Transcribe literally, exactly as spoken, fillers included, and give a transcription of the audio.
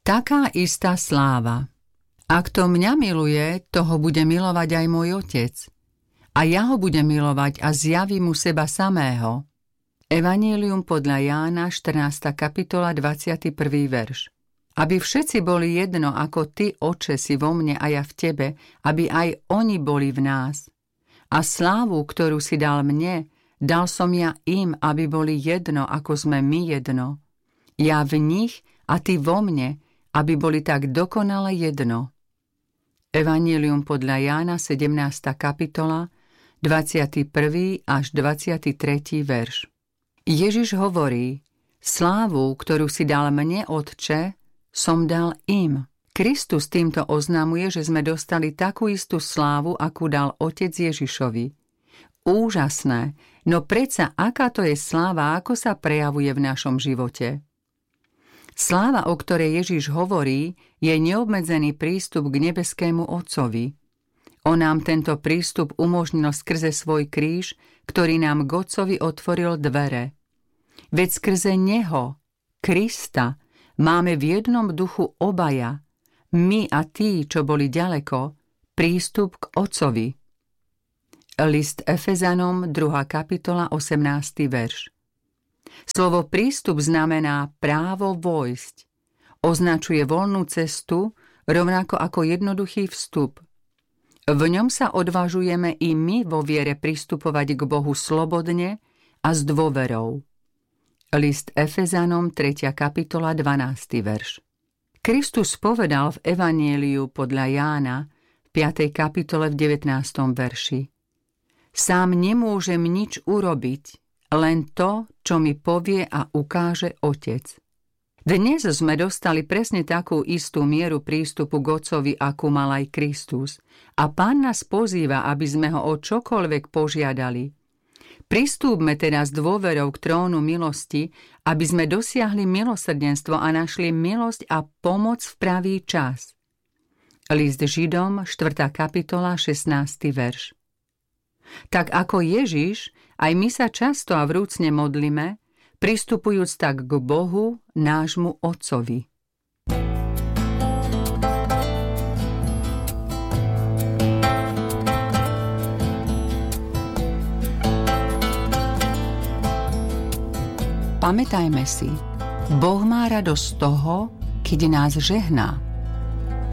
Taká istá sláva. Ak to mňa miluje, toho bude milovať aj môj Otec. A ja ho budem milovať a zjavím mu seba samého. Evanjelium podľa Jána, štrnásta kapitola, dvadsiaty prvý verš. Aby všetci boli jedno, ako ty, Oče, si vo mne a ja v tebe, aby aj oni boli v nás. A slávu, ktorú si dal mne, dal som ja im, aby boli jedno, ako sme my jedno. Ja v nich a ty vo mne, aby boli tak dokonale jedno. Evanjelium podľa Jána, sedemnásta kapitola, dvadsiaty prvý až dvadsiaty tretí verš. Ježiš hovorí, slávu, ktorú si dal mne, Otče, som dal im. Kristus týmto oznamuje, že sme dostali takú istú slávu, akú dal Otec Ježišovi. Úžasné, no predsa aká to je sláva, ako sa prejavuje v našom živote? Sláva, o ktorej Ježiš hovorí, je neobmedzený prístup k nebeskému Otcovi. On nám tento prístup umožnil skrze svoj kríž, ktorý nám k Otcovi otvoril dvere. Veď skrze Neho, Krista, máme v jednom duchu obaja, my a tí, čo boli ďaleko, prístup k Otcovi. List Efezanom, druhá kapitola, osemnásty verš. Slovo prístup znamená právo vojsť. Označuje voľnú cestu, rovnako ako jednoduchý vstup. V ňom sa odvážujeme i my vo viere pristupovať k Bohu slobodne a s dôverou. List Efezanom, tretia kapitola, dvanásty verš. Kristus povedal v Evanjeliu podľa Jána, v piatej kapitole, v devätnástom verši. Sám nemôžem nič urobiť, len to, čo mi povie a ukáže Otec. Dnes sme dostali presne takú istú mieru prístupu k Otcovi, akú mal aj Kristus. A Pán nás pozýva, aby sme ho o čokoľvek požiadali. Pristúpme teda s dôverou k trónu milosti, aby sme dosiahli milosrdenstvo a našli milosť a pomoc v pravý čas. List Židom, štvrtá kapitola, šestnásty verš. Tak ako Ježiš, aj my sa často a vrúcne modlíme, pristupujúc tak k Bohu, nášmu Otcovi. Pamätajme si, Boh má radosť z toho, keď nás žehná.